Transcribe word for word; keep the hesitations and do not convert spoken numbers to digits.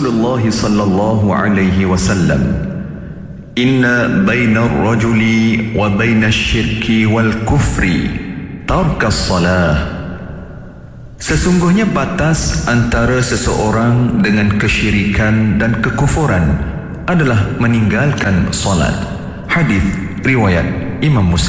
Rasulullah sallallahu alaihi wasallam, "Inna baina ar-rajuli wa baina asy-syirki wal kufri tarkas salah." Sesungguhnya batas antara seseorang dengan kesyirikan dan kekufuran adalah meninggalkan salat. Hadis riwayat Imam Muslim.